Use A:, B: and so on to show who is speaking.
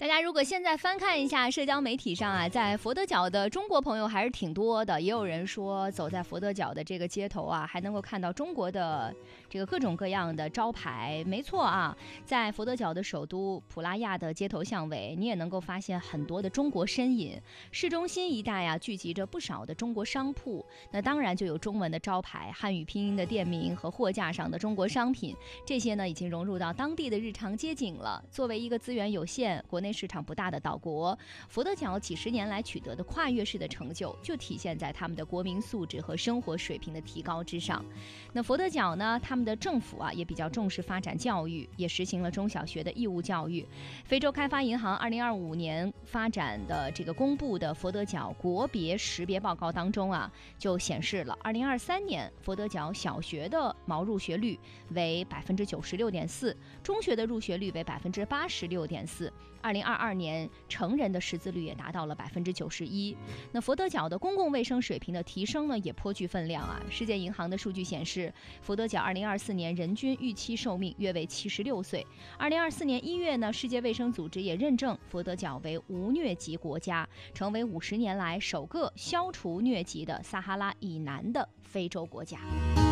A: 大家如果现在翻看一下社交媒体上啊，在佛得角的中国朋友还是挺多的，也有人说走在佛得角的这个街头啊，还能够看到中国的这个各种各样的招牌。没错啊，在佛得角的首都普拉亚的街头巷尾，你也能够发现很多的中国身影。市中心一带啊，聚集着不少的中国商铺，那当然就有中文的招牌、汉语拼音的店名和货架上的中国商品，这些呢已经融入到当地的日常街景了。作为一个资源有限、国内市场不大的岛国，佛得角几十年来取得的跨越式的成就，就体现在他们的国民素质和生活水平的提高之上。那佛得角呢，他们的政府啊也比较重视发展教育，也实行了中小学的义务教育。非洲开发银行2025年发展的这个公布的佛得角国别识别报告当中啊，就显示了2023年佛得角小学的毛入学率为96.4%，中学的入学率为86.4%。2022年成人的识字率也达到了91%。那佛得角的公共卫生水平的提升呢，也颇具分量啊。世界银行的数据显示，佛得角2024年人均预期寿命约为76岁。2024年1月呢，世界卫生组织也认证佛得角为无疟疾国家，成为50年来首个消除疟疾的撒哈拉以南的非洲国家。